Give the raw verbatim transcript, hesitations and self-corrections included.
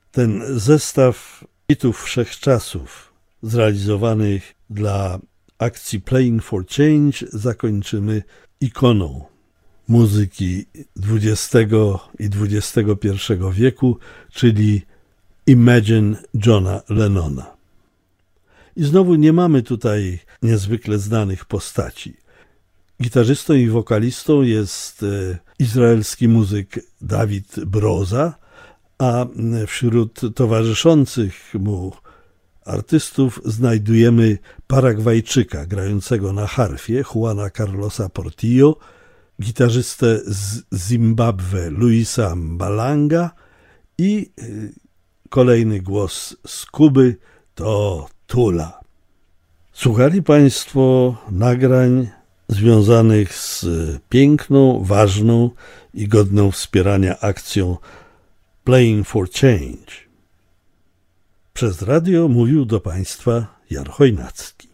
Ten zestaw hitów wszechczasów zrealizowanych dla akcji Playing for Change zakończymy ikoną muzyki dwudziestego i dwudziestego pierwszego wieku, czyli Imagine Johna Lennona. I znowu nie mamy tutaj niezwykle znanych postaci. Gitarzystą i wokalistą jest izraelski muzyk Dawid Broza, a wśród towarzyszących mu artystów znajdujemy Paragwajczyka grającego na harfie Juana Carlosa Portillo, gitarzystę z Zimbabwe Luisa Mbalanga i kolejny głos z Kuby to Tula. Słuchali Państwo nagrań związanych z piękną, ważną i godną wspierania akcją Playing for Change. Przez radio mówił do Państwa Jan Chojnacki.